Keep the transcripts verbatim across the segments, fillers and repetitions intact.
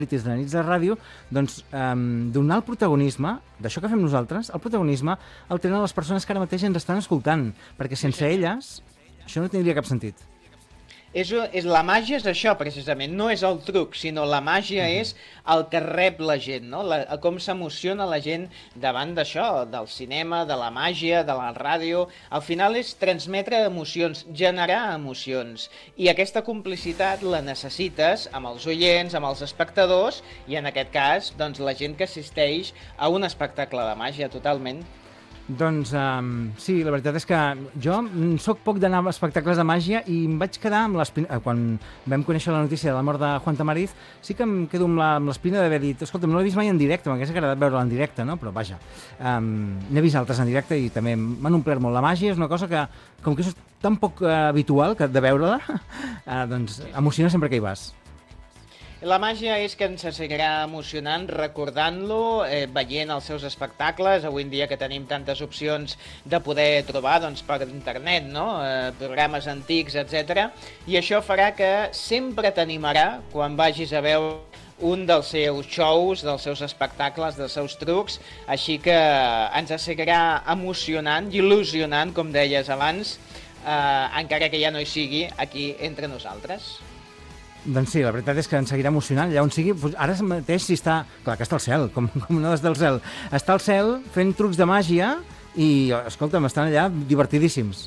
de nits de ràdio, doncs um, donar el protagonisme, d'això que fem nosaltres, el protagonisme el tenen les persones que ara mateix ens estan escoltant, perquè sense elles això no tindria cap sentit. És, és, la màgia és això, precisament, no és el truc, sinó la màgia mm-hmm. és el que rep la gent, no? La, com s'emociona la gent davant d'això, del cinema, de la màgia, de la ràdio. Al final és transmetre emocions, generar emocions, i aquesta complicitat la necessites amb els oients, amb els espectadors, i en aquest cas, doncs, la gent que assisteix a un espectacle de màgia, totalment. Doncs um, sí, la veritat és que jo soc poc d'anar a espectacles de màgia i em vaig quedar amb l'espina... Quan vam conèixer la notícia de la mort de Juan Tamariz, sí que em quedo amb l'espina d'haver dit, escolta, no l'he vist mai en directe, m'hagués agradat veure'l en directe, no? Però vaja, um, n'he vist altres en directe i també m'han omplert molt. La màgia és una cosa que, com que és tan poc uh, habitual que de veure-la, uh, doncs emociona sempre que hi vas. La màgia és que ens seguirà emocionant recordant-lo, eh, veient els seus espectacles, avui en dia que tenim tantes opcions de poder trobar doncs, per internet, no? eh, programes antics, etcètera. I això farà que sempre t'animarà quan vagis a veure un dels seus shows, dels seus espectacles, dels seus trucs, així que ens seguirà emocionant i il·lusionant, com deies abans, eh, encara que ja no hi sigui aquí entre nosaltres. Doncs sí, la veritat és que ens seguirà emocionant allà on sigui. Ara mateix si està... Clar que està al cel, com, com no des del cel. Està al cel fent trucs de màgia i, escolta'm, estan allà divertidíssims.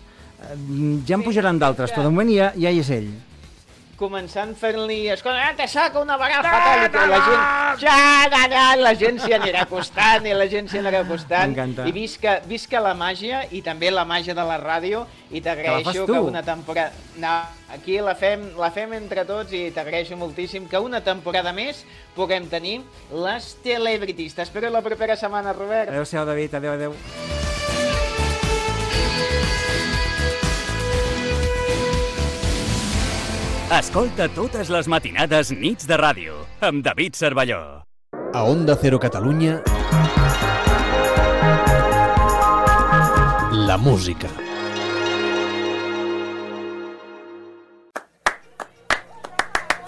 Ja en pujaran d'altres, però de moment ja, ja hi és ell. Començant fent-li, escolta, te saca una agafa, i la gent, ja, la gent s'hi anirà acostant i la gent s'hi anirà acostant. M'encanta. I visca, visca la màgia i també la màgia de la ràdio, i t'agraeixo que una temporada... No, aquí la fem, la fem entre tots i t'agraeixo moltíssim que una temporada més puguem tenir les Celebrities. T'espero la propera setmana, Robert. Adéu-siau, David, adéu, adéu. Escolta totes les matinades Nits de Ràdio amb David Cervelló. A Onda Cero Catalunya, la música.